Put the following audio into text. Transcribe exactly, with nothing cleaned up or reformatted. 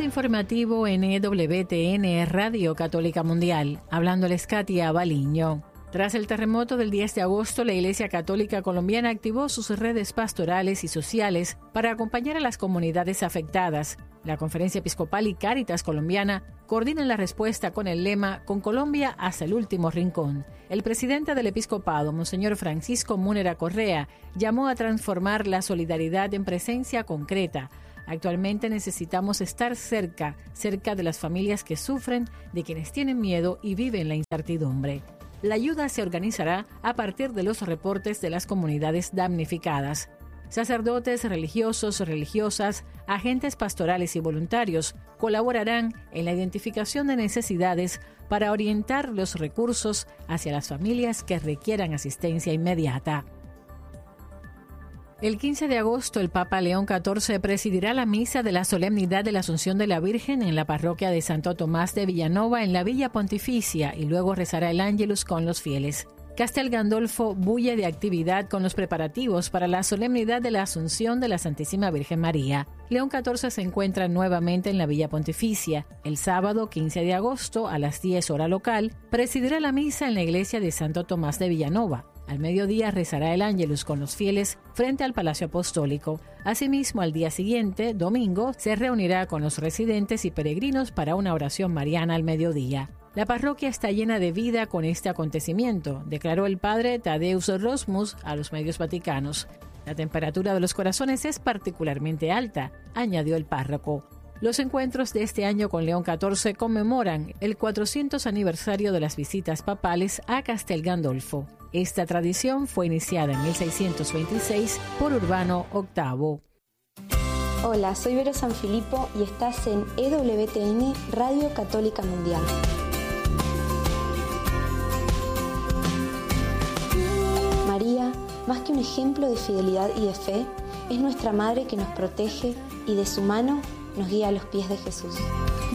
Avance informativo en E W T N Radio Católica Mundial. Hablándoles Katia Baliño. Tras el terremoto del diez de agosto, la Iglesia Católica Colombiana activó sus redes pastorales y sociales para acompañar a las comunidades afectadas. La Conferencia Episcopal y Cáritas Colombiana coordinan la respuesta con el lema «Con Colombia hasta el último rincón». El presidente del Episcopado, Monseñor Francisco Múnera Correa, llamó a transformar la solidaridad en presencia concreta. Actualmente necesitamos estar cerca, cerca de las familias que sufren, de quienes tienen miedo y viven la incertidumbre. La ayuda se organizará a partir de los reportes de las comunidades damnificadas. Sacerdotes, religiosos, religiosas, agentes pastorales y voluntarios colaborarán en la identificación de necesidades para orientar los recursos hacia las familias que requieran asistencia inmediata. El quince de agosto, el Papa León catorce presidirá la misa de la solemnidad de la Asunción de la Virgen en la parroquia de Santo Tomás de Villanova en la Villa Pontificia y luego rezará el Ángelus con los fieles. Castel Gandolfo bulle de actividad con los preparativos para la solemnidad de la Asunción de la Santísima Virgen María. León catorce se encuentra nuevamente en la Villa Pontificia. El sábado quince de agosto, a las diez hora local, presidirá la misa en la iglesia de Santo Tomás de Villanova. Al mediodía rezará el Ángelus con los fieles frente al Palacio Apostólico. Asimismo, al día siguiente, domingo, se reunirá con los residentes y peregrinos para una oración mariana al mediodía. La parroquia está llena de vida con este acontecimiento, declaró el padre Tadeusz Rosmus a los medios vaticanos. La temperatura de los corazones es particularmente alta, añadió el párroco. Los encuentros de este año con León catorce conmemoran el cuatrocientos aniversario de las visitas papales a Castel Gandolfo. Esta tradición fue iniciada en mil seiscientos veintiséis por Urbano octavo. Hola, soy Vero Sanfilippo y estás en E W T N Radio Católica Mundial. María, más que un ejemplo de fidelidad y de fe, es nuestra madre que nos protege y de su mano nos guía a los pies de Jesús.